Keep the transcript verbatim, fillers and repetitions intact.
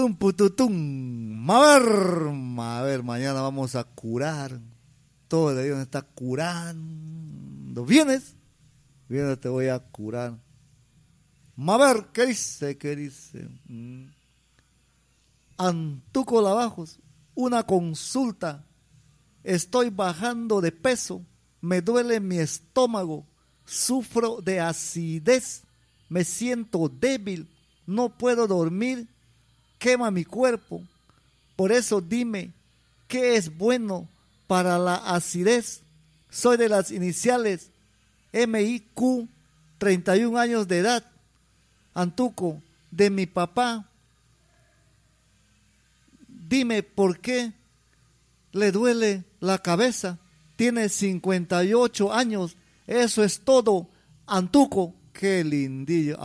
Tum, pututum. A ver, a ver, mañana vamos a curar. Todo el día está curando. ¿Vienes? Vienes, te voy a curar. A ver, ¿qué dice? ¿Qué dice? Mm. Antuco Lavajos, una consulta. Estoy bajando de peso, me duele mi estómago, sufro de acidez, me siento débil, no puedo dormir, quema mi cuerpo. Por eso dime, ¿qué es bueno para la acidez? Soy de las iniciales M I Q, treinta y un años de edad. Antuco, de mi papá. Dime por qué le duele la cabeza. Tiene cincuenta y ocho años. Eso es todo. Antuco, qué lindillo.